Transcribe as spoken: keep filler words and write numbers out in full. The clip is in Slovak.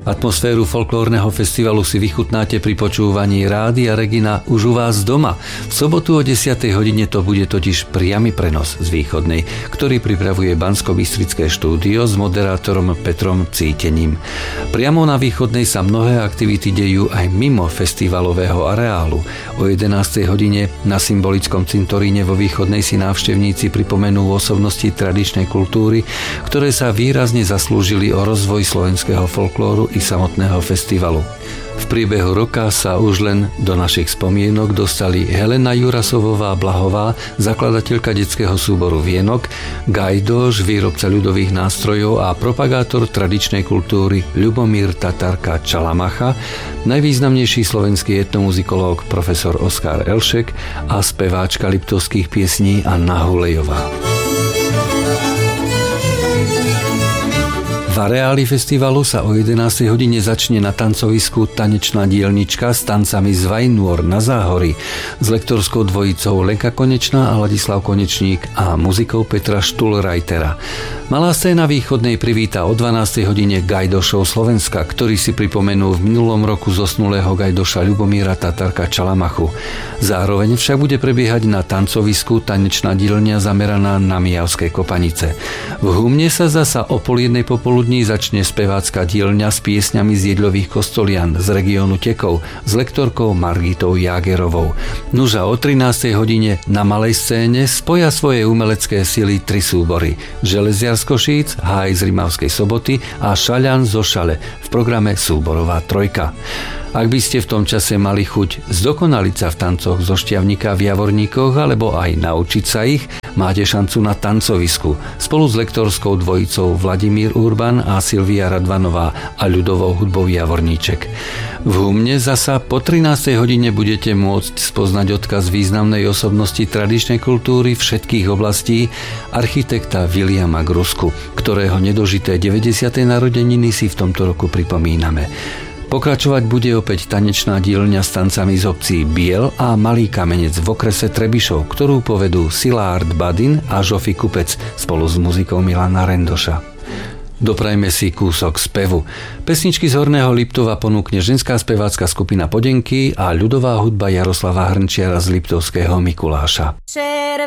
Atmosféru folklórneho festivalu si vychutnáte pri počúvaní Rádia Regina už u vás doma. V sobotu o desiatej hodine to bude totiž priamy prenos z Východnej, ktorý pripravuje Banskobystrické štúdio s moderátorom Petrom Cítením. Priamo na Východnej sa mnohé aktivity dejú aj mimo festivalového areálu. O jedenástej hodine na symbolickom cintoríne vo Východnej si návštevníci pripomenú osobnosti tradičnej kultúry, ktoré sa výrazne zaslúžili o rozvoj slovenského folklóru i samotného festivalu. V priebehu roka sa už len do našich spomienok dostali Helena Jurasovová Blahová, zakladateľka detského súboru Vienok, Gajdoš, výrobca ľudových nástrojov a propagátor tradičnej kultúry Ľubomír Tatarka Čalamacha, najvýznamnejší slovenský etnomuzikológ profesor Oskar Elšek a speváčka liptovských piesní Anna Hulejová. V areáli festivalu sa o jedenástej hodine začne na tancovisku tanečná dielnička s tancami z Vajnôr na Záhorí s lektorskou dvojicou Lenka Konečná a Ladislav Konečník a muzikou Petra Štulrajtera. Malá scéna Východnej privíta o dvanástej hodine Gajdošov Slovenska, ktorí si pripomenú v minulom roku zosnulého Gajdoša Ľubomíra Tatarka Čalamachu. Zároveň však bude prebiehať na tancovisku tanečná dielňa zameraná na Mijavské Kopanice. V Humne sa zasa o pol jednej popoludní začne spevácka dielňa s piesňami z jedľových kostolian z regiónu Tekov s lektorkou Margitou Jágerovou. Nuža o trinástej hodine na malej scéne spoja svoje umelecké sily tri súbory: Železiar z Košíc, Háj z Rimavskej Soboty a Šaľan zo Šale v programe Súborová trojka. Ak by ste v tom čase mali chuť zdokonaliť sa v tancoch zo Šťavnika v Javorníkoch alebo aj naučiť sa ich, máte šancu na tancovisku spolu s lektorskou dvojicou Vladimír Urban a Silvia Radvanová a ľudovou hudbou Javorníček. V Humne zasa po trinástej hodine budete môcť spoznať odkaz významnej osobnosti tradičnej kultúry všetkých oblastí, architekta Viliama Grusku, ktorého nedožité deväťdesiate narodeniny si v tomto roku pripomíname. Pokračovať bude opäť tanečná dielňa s tancami z obcí Biel a Malý Kamenec v okrese Trebišov, ktorú povedú Szilárd Badin a Žofi Kupec spolu s muzikou Milana Rendoša. Doprajme si kúsok spevu. Pesničky z Horného Liptova ponúkne ženská spevácka skupina Podenky a ľudová hudba Jaroslava Hrnčiara z Liptovského Mikuláša.